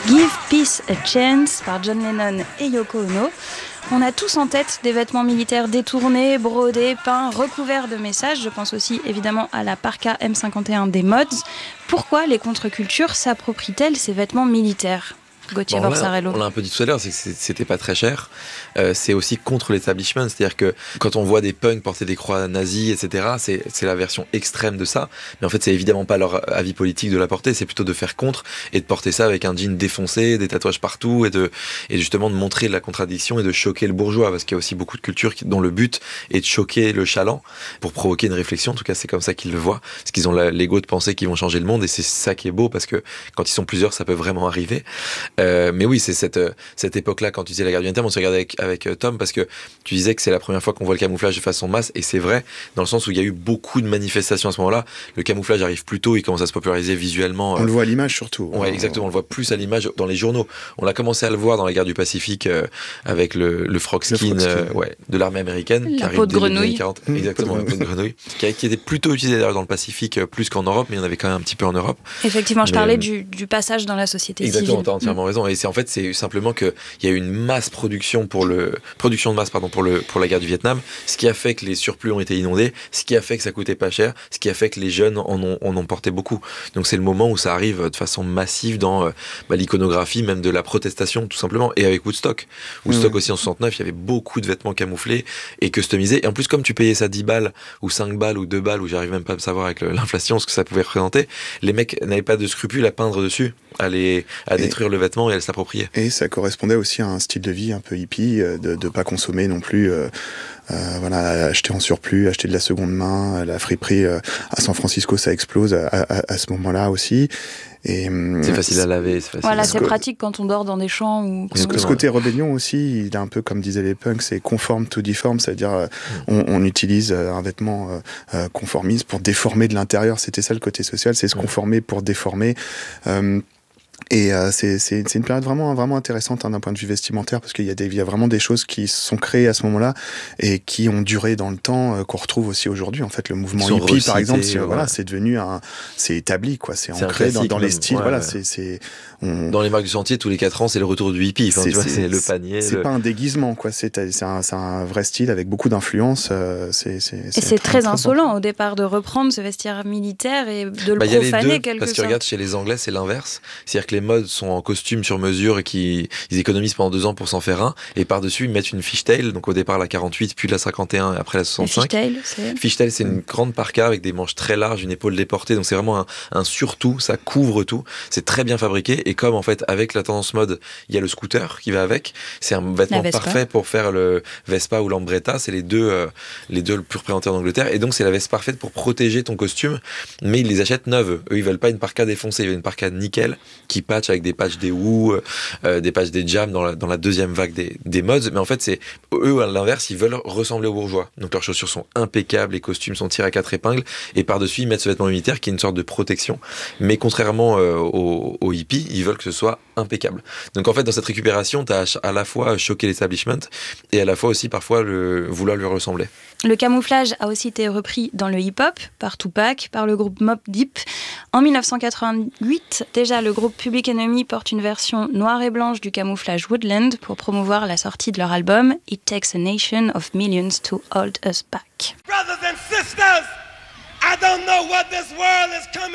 Give Peace a Chance par John Lennon et Yoko Ono. On a tous en tête des vêtements militaires détournés, brodés, peints, recouverts de messages. Je pense aussi évidemment à la parka M51 des Mods. Pourquoi les contre-cultures s'approprient-elles ces vêtements militaires ? Gauthier Borsarello. On l'a un peu dit tout à l'heure, c'est que c'était pas très cher. C'est aussi contre l'establishment, c'est-à-dire que quand on voit des punks porter des croix nazies, etc., c'est la version extrême de ça. Mais en fait, c'est évidemment pas leur avis politique de la porter, c'est plutôt de faire contre et de porter ça avec un jean défoncé, des tatouages partout et justement de montrer la contradiction et de choquer le bourgeois, parce qu'il y a aussi beaucoup de cultures dont le but est de choquer le chaland pour provoquer une réflexion. En tout cas, c'est comme ça qu'ils le voient, parce qu'ils ont l'ego de penser qu'ils vont changer le monde, et c'est ça qui est beau, parce que quand ils sont plusieurs, ça peut vraiment arriver. Mais oui, c'est cette époque-là, quand tu disais la guerre du Vietnam, on se regardait avec Tom, parce que tu disais que c'est la première fois qu'on voit le camouflage de façon masse, et c'est vrai, dans le sens où il y a eu beaucoup de manifestations à ce moment-là. Le camouflage arrive plus tôt, il commence à se populariser visuellement. On le voit à l'image surtout. Ouais, exactement, on le voit plus à l'image dans les journaux. On a commencé à le voir dans la guerre du Pacifique avec le frog skin, de l'armée américaine. La peau de grenouille. Exactement, la peau de grenouille. Qui était plutôt utilisée d'ailleurs dans le Pacifique, plus qu'en Europe, mais il y en avait quand même un petit peu en Europe. Effectivement, je parlais du passage dans la société civile. Exactement, t'as entièrement raison. Et c'est simplement qu'il y a eu une masse production de masse pour la guerre du Vietnam, ce qui a fait que les surplus ont été inondés, ce qui a fait que ça coûtait pas cher, ce qui a fait que les jeunes en ont porté beaucoup. Donc c'est le moment où ça arrive de façon massive dans l'iconographie, même de la protestation tout simplement, et avec Woodstock. Woodstock aussi en 69, il y avait beaucoup de vêtements camouflés et customisés, et en plus comme tu payais ça 10 balles ou 5 balles ou 2 balles, ou j'arrive même pas à me savoir avec l'inflation ce que ça pouvait représenter, les mecs n'avaient pas de scrupule à peindre dessus, à détruire le vêtement et à le s'approprier. Et ça correspondait aussi à un style de vie un peu hippie, de pas consommer non plus, acheter en surplus, acheter de la seconde main. La friperie à San Francisco, ça explose à ce moment-là aussi. Et, c'est facile à laver, c'est facile. Voilà, c'est pratique quand on dort dans des champs. Ou... Ce côté rébellion aussi, il est un peu comme disaient les punks, c'est conform to deform, c'est-à-dire on utilise un vêtement conformiste pour déformer de l'intérieur. C'était ça le côté social, c'est se conformer pour déformer. Et c'est une période vraiment intéressante d'un point de vue vestimentaire, parce qu'il y a vraiment des choses qui sont créées à ce moment-là et qui ont duré dans le temps, qu'on retrouve aussi aujourd'hui. En fait, le mouvement hippie, par exemple, c'est devenu c'est établi, quoi. C'est ancré dans les styles. Dans les marques du sentier, tous les 4 ans, c'est le retour du hippie. Enfin, c'est le panier. C'est pas un déguisement, quoi. C'est un vrai style avec beaucoup d'influence. Et c'est très insolent au départ de reprendre ce vestiaire militaire et de le profaner quelque sorte. Parce que regarde, chez les Anglais, c'est l'inverse. C'est-à-dire que les modes sont en costume sur mesure et ils économisent pendant 2 ans pour s'en faire un, et par-dessus ils mettent une fishtail, donc au départ la 48, puis la 51 et après la 65. Fishtail, c'est une grande parka avec des manches très larges, une épaule déportée, donc c'est vraiment un surtout, ça couvre tout, c'est très bien fabriqué, et comme en fait avec la tendance mode, il y a le scooter qui va avec, c'est un vêtement parfait pour faire le Vespa ou l'Ambretta, c'est les deux le plus représentés en Angleterre, et donc c'est la veste parfaite pour protéger ton costume, mais ils les achètent neuves. Eux ils veulent pas une parka défoncée, ils veulent une parka nickel qui patch avec des patchs des Who, des patchs des Jam dans la deuxième vague des mods, mais en fait c'est eux à l'inverse, ils veulent ressembler aux bourgeois, donc leurs chaussures sont impeccables, les costumes sont tirés à 4 épingles, et par-dessus ils mettent ce vêtement militaire qui est une sorte de protection, mais contrairement aux hippies, ils veulent que ce soit impeccable. Donc en fait dans cette récupération, t'as à la fois choqué l'establishment et à la fois aussi parfois vouloir lui ressembler. Le camouflage a aussi été repris dans le hip-hop par Tupac, par le groupe Mobb Deep. En 1988, déjà le groupe Public Enemy porte une version noire et blanche du camouflage Woodland pour promouvoir la sortie de leur album It Takes a Nation of Millions to Hold Us Back. Brothers and sisters, I don't know what this world is coming